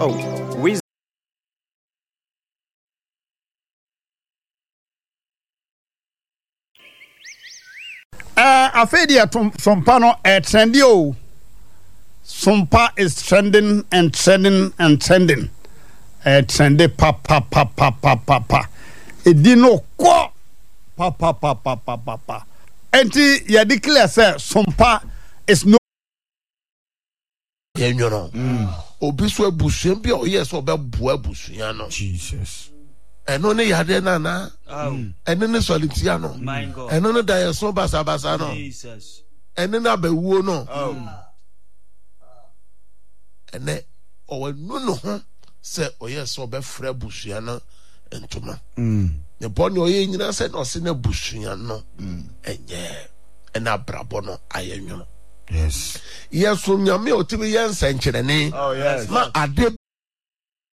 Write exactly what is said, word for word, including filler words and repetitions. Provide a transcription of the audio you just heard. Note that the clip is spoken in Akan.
Oh, we. Uh, I feel here from from pano a trendy o. Sumpa is trending and trending and trending. A trendy pa pa pa pa pa pa pa. It dino ko pa pa pa pa pa pa pa. Enti ya declare say Sumpa is no. You know. Obi so abusuan bi o yes obe boa abusuan no. Jesus. Eno ne yade na na. Eno ne solitia no. Eno ne da so basa basa no. Jesus. Eno na bewuo no. Ene o no no ho se o yes obe fra abusuan no entoma. Ne boni o ye nyina se no se na abusuan no. Enye ena brabo no ayenwo. Yes. Yes, so nyame otimi yense nkyerene. Oh yes. Ma ade